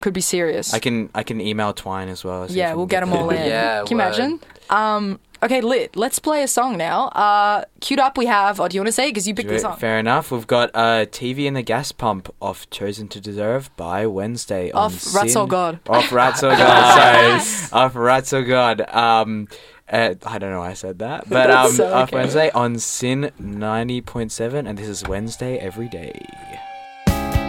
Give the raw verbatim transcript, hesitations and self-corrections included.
could be serious. I can I can email Twine as well. see if Yeah, we we'll can get them all in. Yeah, Can you word. imagine? Um, okay, Lit, let's play a song now. Uh, queued up we have, or do you want to say it? Because you picked the song. Fair enough. We've got uh, T V and the Gas Pump off Chosen to Deserve by Wednesday. On Off Rats Sin- or God. Off Rats or God, sorry. Off Rats or God. Um, uh, I don't know why I said that. But um, That's so off okay. Wednesday on Sin ninety point seven, and this is Wednesday every day.